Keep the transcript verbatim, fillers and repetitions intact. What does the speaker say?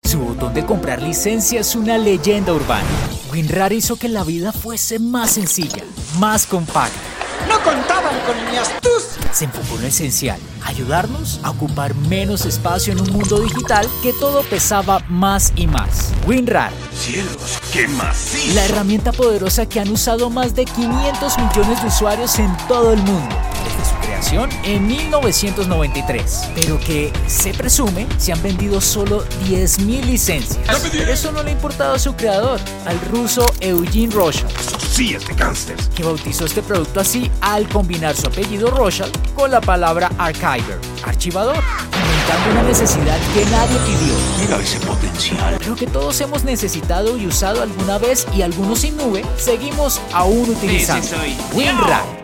Su botón de comprar licencia es una leyenda urbana. WinRAR hizo que la vida fuese más sencilla, más compacta. ¡No contaban con mi astucia! Se enfocó en lo esencial, ayudarnos a ocupar menos espacio en un mundo digital que todo pesaba más y más. WinRAR. ¡Cielos, qué macizo! La herramienta poderosa que han usado más de quinientos millones de usuarios en todo el mundo, desde su creación en mil novecientos noventa y tres, pero que, se presume, se han vendido solo diez mil licencias. Pero eso no le ha importado a su creador, al ruso Eugene Rochal. Eso sí es de gángsters. Que bautizó este producto así al combinar su apellido Rochal con la palabra archiver, archivador, inventando una necesidad que nadie pidió, Mira ese potencial. pero que todos hemos necesitado y usado alguna vez y algunos sin nube seguimos aún utilizando. Sí, sí soy. WinRAR.